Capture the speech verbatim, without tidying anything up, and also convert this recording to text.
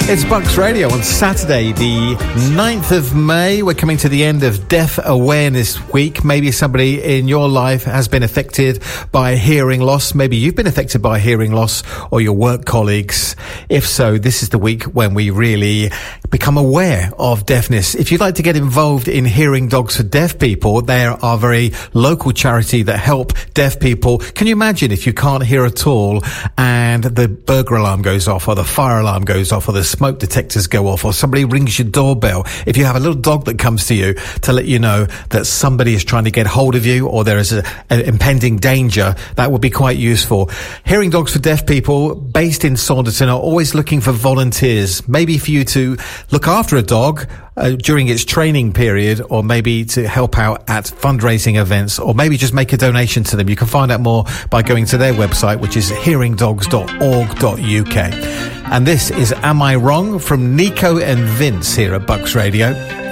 It's Bucks Radio on Saturday, the ninth of May. We're coming to the end of Deaf Awareness Week. Maybe somebody in your life has been affected by hearing loss. Maybe you've been affected by hearing loss, or your work colleagues. If so, this is the week when we really become aware of deafness. If you'd like to get involved in Hearing Dogs for Deaf People, they are a very local charity that help deaf people. Can you imagine if you can't hear at all and the burglar alarm goes off, or the fire alarm goes off, or the smoke detectors go off, or somebody rings your doorbell? If you have a little dog that comes to you to let you know that somebody is trying to get hold of you, or there is a, an impending danger, that would be quite useful. Hearing Dogs for Deaf People, based in Saunderton, are always looking for volunteers. Maybe for you to look after a dog uh, during its training period, or maybe to help out at fundraising events, or maybe just make a donation to them. You can find out more by going to their website, which is hearing dogs dot org dot U K. And this is Am I Wrong from Nico and Vince here at Bucks Radio.